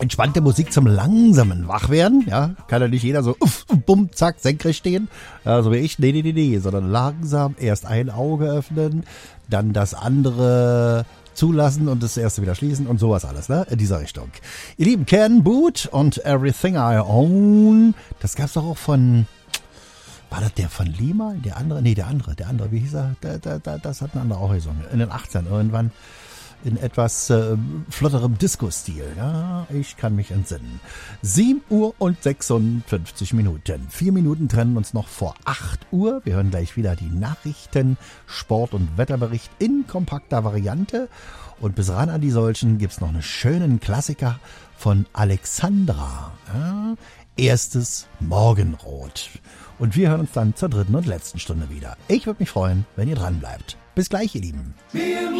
entspannte Musik zum langsamen Wachwerden. Ja, kann ja nicht jeder so bumm, zack, senkrecht stehen. So wie ich. Nee, sondern langsam erst ein Auge öffnen, dann das andere zulassen und das erste wieder schließen und sowas alles, ne? In dieser Richtung. Ihr Lieben, Ken Boothe und Everything I Own. Das gab's doch auch von... War das der von Lima? Der andere? Nee, der andere. Wie hieß er? Das hat ein anderer auch gesungen. In den 80ern irgendwann. In etwas flotterem Disco-Stil. Ja, ich kann mich entsinnen. 7:56 Minuten. 4 Minuten trennen uns noch vor 8 Uhr. Wir hören gleich wieder die Nachrichten, Sport- und Wetterbericht in kompakter Variante. Und bis ran an die solchen gibt's noch einen schönen Klassiker von Alexandra. Ja, erstes Morgenrot. Und wir hören uns dann zur dritten und letzten Stunde wieder. Ich würde mich freuen, wenn ihr dran bleibt. Bis gleich, ihr Lieben.